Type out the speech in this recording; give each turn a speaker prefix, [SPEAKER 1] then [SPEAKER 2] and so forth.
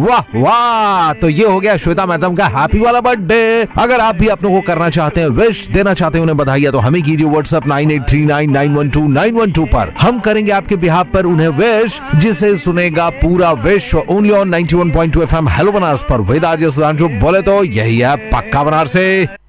[SPEAKER 1] वाह वाह, तो ये हो गया श्वेता मैडम का हैप्पी वाला बर्थडे। अगर आप भी अपनों को करना चाहते हैं, विश देना चाहते हैं, उन्हें बधाई, तो हमें कीजिए व्हाट्सएप 9839912912 पर। हम करेंगे आपके बिहाफ पर उन्हें विश, जिसे सुनेगा पूरा विश्व। Only on 91.2 FM hello Banaras पर। वेद आरजे सुधांशु बोले तो यही है पक्का बनारस से।